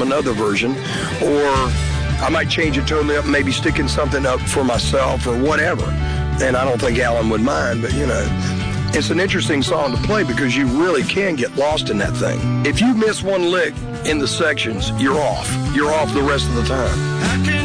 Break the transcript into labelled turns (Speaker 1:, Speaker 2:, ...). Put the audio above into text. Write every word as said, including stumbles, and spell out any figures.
Speaker 1: from another version, or I might change it to him, maybe sticking something up for myself or whatever. And I don't think Alan would mind, but, you know, it's an interesting song to play because you really can get lost in that thing. If you miss one lick in the sections, you're off. You're off the rest of the time.